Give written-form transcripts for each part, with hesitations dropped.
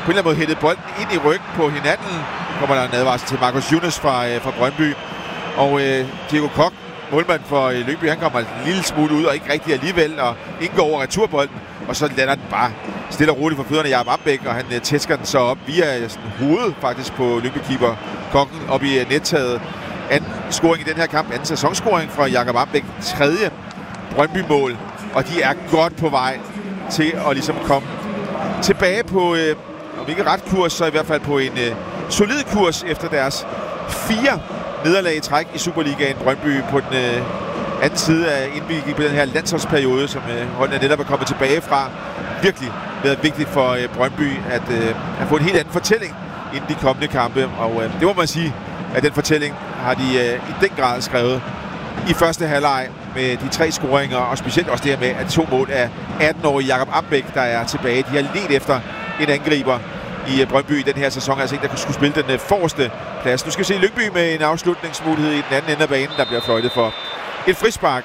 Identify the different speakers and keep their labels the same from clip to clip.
Speaker 1: på en eller anden måde hættet bolden ind i ryggen på hinanden. Kommer der en advarsel til Marcus Younes fra Brøndby. Og Diego Koch, målmand for Lyngby, han kommer en lille smule ud og ikke rigtig alligevel, og indgår over returbolden. Og så lander den bare stille og roligt for fødderne af Jakob Ambæk, og han tæsker den så op via hovedet faktisk på Lyngby-keeper Kokken op i nettaget. Anden scoring i den her kamp, anden sæsonscoring fra Jakob Ambæk, tredje Brøndby-mål, og de er godt på vej til at ligesom komme tilbage på, om ikke ret kurs, så i hvert fald på en solid kurs efter deres 4 nederlag i træk i Superligaen. Brøndby på den anden side af indbygget på den her landsholdsperiode, som holdene netop er kommet tilbage fra. Virkelig været vigtigt for Brøndby at få en helt anden fortælling inden de kommende kampe, og det må man sige, at den fortælling har de i den grad skrevet i første halvleg med de 3 scoringer, og specielt også det her med, at 2 mål af 18-årige Jakob Ambæk, der er tilbage. De har ledt efter en angriber i Brøndby i den her sæson, altså en, der skulle spille den forreste plads. Nu skal vi se Lyngby med en afslutningsmulighed i den anden ende af banen, der bliver fløjtet for et frispark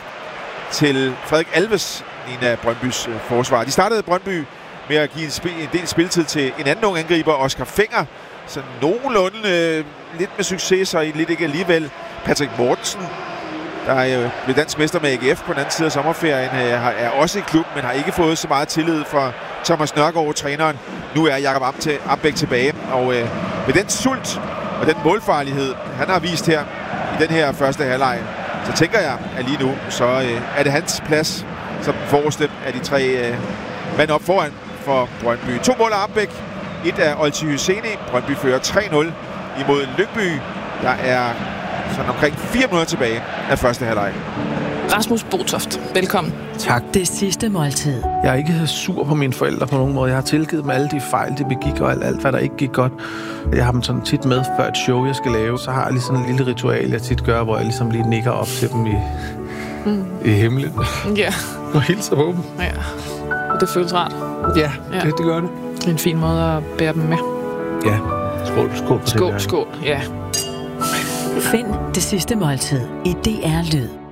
Speaker 1: til Frederik Alves, en af Brøndbys forsvar. De startede Brøndby med at give en del spilletid til en anden ung angriber, Oscar Fenger, så nogenlunde lidt med succes, og lidt ikke alligevel. Patrick Mortensen, der er blevet dansk mester med AGF på den anden side af sommerferien, er også i klubben, men har ikke fået så meget tillid fra Thomas Nørgaard, træneren. Nu er Jakob Ambæk tilbage, og med den sult og den målfarlighed, han har vist her i den her første halvleg, så tænker jeg, at lige nu, så er det hans plads som den forreste af de 3 mand op foran for Brøndby. 2 mål af Ambæk, et af Olti Hyseni. Brøndby fører 3-0 imod Lyngby. Der er sådan omkring 4 minutter tilbage af første halvleg.
Speaker 2: Rasmus Botoft, velkommen.
Speaker 3: Tak.
Speaker 4: Det sidste måltid.
Speaker 3: Jeg er ikke sur på mine forældre på nogen måde. Jeg har tilgivet dem alle de fejl, de begik, og alt hvad der ikke gik godt. Jeg har dem sådan tit med før et show, jeg skal lave. Så har jeg lige sådan en lille ritual, jeg tit gør, hvor jeg ligesom lige nikker op til dem i himlen.
Speaker 2: Ja.
Speaker 3: Og hilser på dem.
Speaker 2: Ja. Og det føles rart.
Speaker 3: Ja, det gør det.
Speaker 2: Det er en fin måde at bære dem med.
Speaker 3: Ja. Skål.
Speaker 2: Skål, ja.
Speaker 4: Find det sidste måltid i DR Lyd.